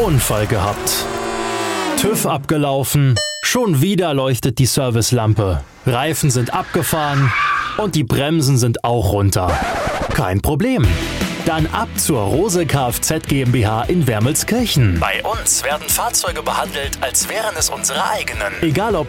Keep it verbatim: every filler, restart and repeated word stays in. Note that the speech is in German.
Unfall gehabt. TÜV abgelaufen, schon wieder leuchtet die Servicelampe. Reifen sind abgefahren und die Bremsen sind auch runter. Kein Problem. Dann ab zur Rose Kfz GmbH in Wermelskirchen. Bei uns werden Fahrzeuge behandelt, als wären es unsere eigenen. Egal ob